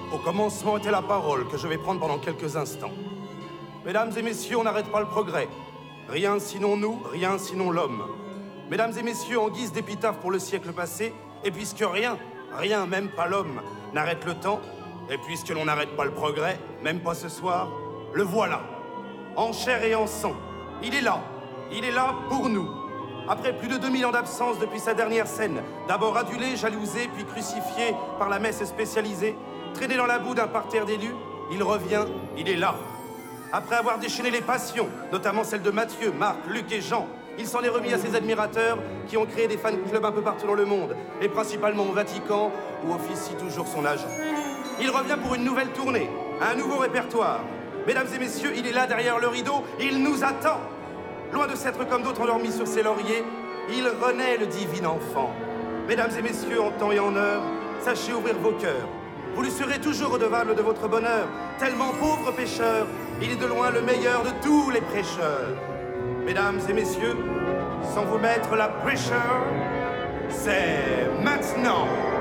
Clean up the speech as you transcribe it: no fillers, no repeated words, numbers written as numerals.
Au commencement était la parole que je vais prendre pendant quelques instants. Mesdames et messieurs, on n'arrête pas le progrès. Rien sinon nous, rien sinon l'homme. Mesdames et messieurs, en guise d'épitaphe pour le siècle passé, et puisque rien, même pas l'homme, n'arrête le temps, et puisque l'on n'arrête pas le progrès, même pas ce soir, le voilà, en chair et en sang. Il est là pour nous. Après plus de 2000 ans d'absence depuis sa dernière scène, d'abord adulé, jalousé, puis crucifié par la messe spécialisée, traîné dans la boue d'un parterre d'élus, il revient, il est là. Après avoir déchaîné les passions, notamment celles de Matthieu, Marc, Luc et Jean, il s'en est remis à ses admirateurs qui ont créé des fan-clubs un peu partout dans le monde, et principalement au Vatican, où officie toujours son agent. Il revient pour une nouvelle tournée, un nouveau répertoire. Mesdames et messieurs, il est là derrière le rideau, il nous attend. Loin de s'être comme d'autres endormis sur ses lauriers, il renaît le divin enfant. Mesdames et messieurs, en temps et en heure, sachez ouvrir vos cœurs. Vous lui serez toujours redevable de votre bonheur, tellement pauvre pécheur, il est de loin le meilleur de tous les prêcheurs. Mesdames et messieurs, sans vous mettre la pressure, c'est maintenant.